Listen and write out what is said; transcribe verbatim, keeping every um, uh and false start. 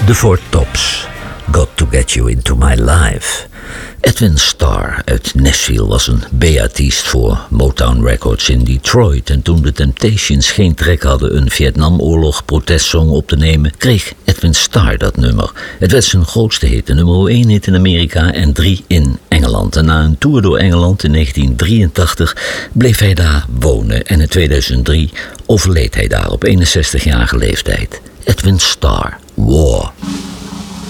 The Four Tops, Got to Get You Into My Life. Edwin Starr uit Nashville was een B-artiest voor Motown Records in Detroit. En toen de Temptations geen trek hadden een Vietnamoorlog protestsong op te nemen, kreeg Edwin Starr dat nummer. Het werd zijn grootste hit, de nummer één hit in Amerika en drie in Engeland. En na een tour door Engeland in negentien drieëntachtig bleef hij daar wonen. En in tweeduizend drie overleed hij daar op eenenzestigjarige leeftijd. Edwin Starr, War.